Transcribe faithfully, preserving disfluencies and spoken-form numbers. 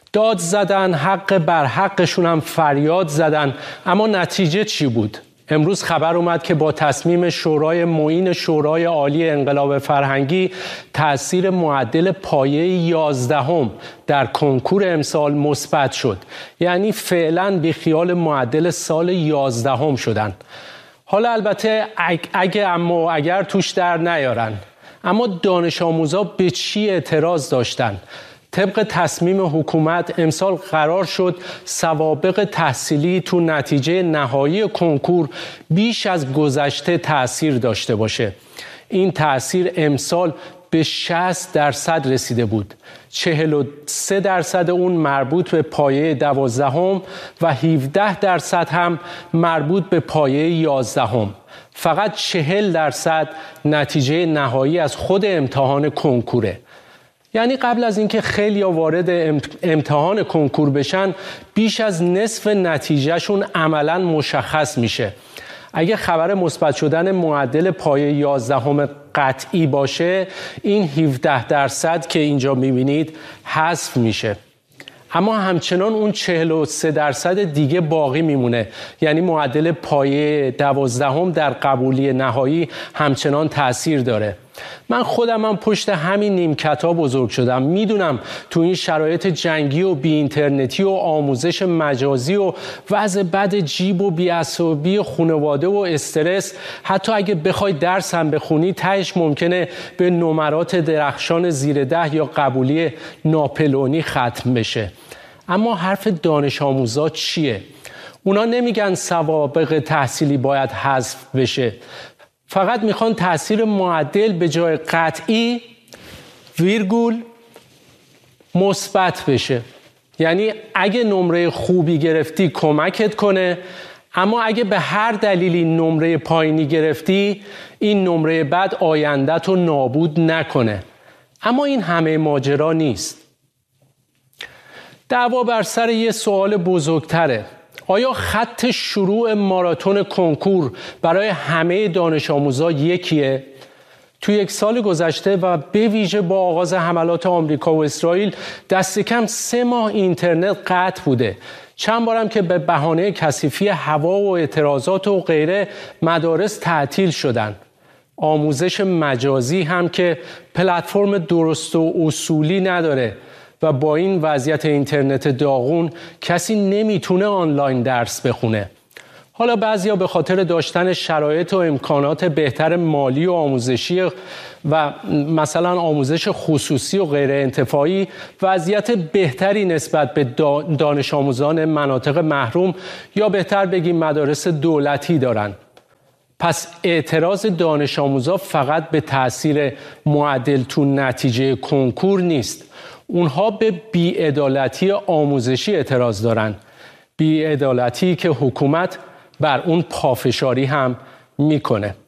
داد زدن، حق بر حقشون هم فریاد زدن، اما نتیجه چی بود؟ امروز خبر اومد که با تصمیم شورای معین شورای عالی انقلاب فرهنگی تأثیر معدل پایه یازدهم در کنکور امسال مثبت شد. یعنی فعلا بی خیال معدل سال یازدهم شدن. حالا البته اگه اما اگر توش در نیارن، اما دانش آموزا به چی اعتراض داشتن؟ طبق تصمیم حکومت امسال قرار شد سوابق تحصیلی تو نتیجه نهایی کنکور بیش از گذشته تأثیر داشته باشه. این تأثیر امسال به شصت درصد رسیده بود. چهل و سه درصد اون مربوط به پایه دوازدهم و هفده درصد هم مربوط به پایه یازدهم. فقط چهل درصد نتیجه نهایی از خود امتحان کنکوره. یعنی قبل از اینکه خیلی وارد امتحان کنکور بشن، بیش از نصف نتیجهشون عملاً مشخص میشه. اگه خبر مثبت شدن معدل پایه یازدهم قطعی باشه، این هفده درصد که اینجا میبینید حذف میشه. اما همچنان اون چهل و سه درصد دیگه باقی میمونه. یعنی معدل پایه دوازدهم در قبولی نهایی همچنان تأثیر داره. من خودم هم پشت همین نیمکت‌ها بزرگ شدم. میدونم تو این شرایط جنگی و بی اینترنتی و آموزش مجازی و وضع بد جیب و بی‌عصبی خانواده و استرس، حتی اگه بخوای درس هم بخونی تهش ممکنه به نمرات درخشان زیر ده یا قبولی ناپلئونی ختم بشه. اما حرف دانش آموزا چیه؟ اونا نمیگن سوابق تحصیلی باید حذف بشه. فقط میخوان تأثیر معدل به جای قطعی ویرگول مثبت بشه. یعنی اگه نمره خوبی گرفتی کمکت کنه، اما اگه به هر دلیلی نمره پایینی گرفتی، این نمره بد آینده‌تو نابود نکنه. اما این همه ماجرا نیست. دعوا بر سر یه سوال بزرگتره. آیا خط شروع ماراتون کنکور برای همه دانش آموزا یکیه؟ تو یک سال گذشته و به ویژه با آغاز حملات آمریکا و اسرائیل دست کم سه ماه اینترنت قطع بوده. چند بارم که به بهانه کثیفی هوا و اعتراضات و غیره مدارس تعطیل شدن. آموزش مجازی هم که پلتفرم درست و اصولی نداره و با این وضعیت اینترنت داغون کسی نمیتونه آنلاین درس بخونه. حالا بعضیا به خاطر داشتن شرایط و امکانات بهتر مالی و آموزشی و مثلا آموزش خصوصی و غیر انتفاعی وضعیت بهتری نسبت به دانش آموزان مناطق محروم یا بهتر بگیم مدارس دولتی دارن. پس اعتراض دانش آموزا فقط به تأثیر معدل تو نتیجه کنکور نیست. اونها به بی‌عدالتی آموزشی اعتراض دارن. بی‌عدالتی که حکومت بر اون پافشاری هم میکنه.